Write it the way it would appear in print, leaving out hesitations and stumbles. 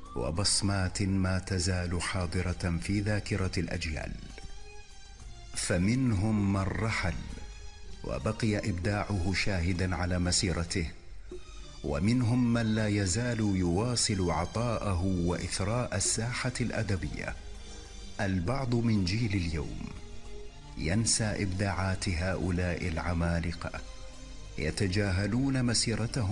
وبصمات ما تزال حاضرة في ذاكرة الأجيال. فمنهم من رحل وبقي إبداعه شاهدا على مسيرته، ومنهم من لا يزال يواصل عطاءه وإثراء الساحة الأدبية. البعض من جيل اليوم ينسى إبداعات هؤلاء العمالقة، يتجاهلون مسيرتهم